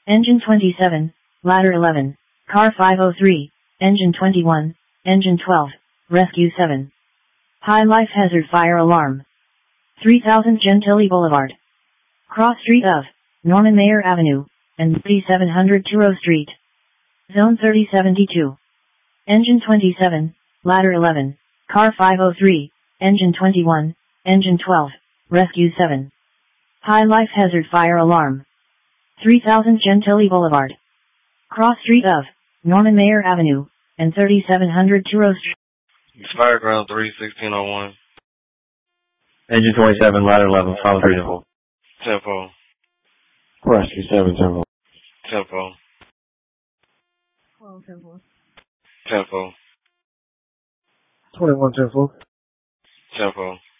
Engine 27, Ladder 11, Car 503, Engine 21, Engine 12, Rescue 7. High life hazard fire alarm. 3000 Gentilly Boulevard. Cross street of Norman Mayer Avenue, and P700 Turo Street. Zone 3072. Engine 27, Ladder 11, Car 503, Engine 21, Engine 12, Rescue 7. High life hazard fire alarm. 3000 Gentilly Boulevard. Cross street of Norman Mayer Avenue, and 3700 Turo Street. Fire ground 31601. Engine 27, Ladder 11, follow 3 Tempo. Tempo. Rescue 7 Tempo. Tempo. Tempo. Tempo. 21 Tempo. Tempo.